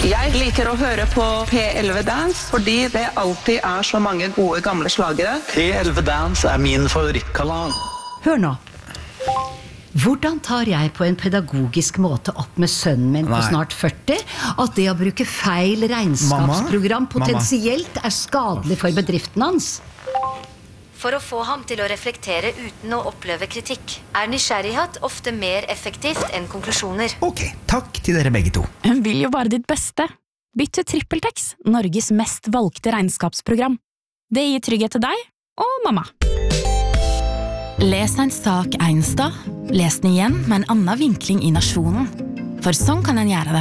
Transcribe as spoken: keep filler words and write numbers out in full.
Jeg liker å høre på P elleve Dance, fordi det alltid er så mange gode gamle slagere. P elleve Dance er min favorittkanal. Hør nå. Hvordan tar jeg på en pedagogisk måte opp med sønnen min på Nei. snart førti at det å bruke feil regnskapsprogram Mamma? potensielt er skadelig for bedriften hans? For å få ham til å reflektere uten å oppleve kritikk, er nysgjerrighet ofte mer effektivt enn konklusjoner. Ok, takk til dere begge to. Hun vil jo bare ditt beste. Bytt til TrippelTex, Norges mest valgte regnskapsprogram. Det gir trygghet til deg og mamma. Les en sak en stad, les den igjen med en annen vinkling i Nasjonen. For sånn kan en gjøre det.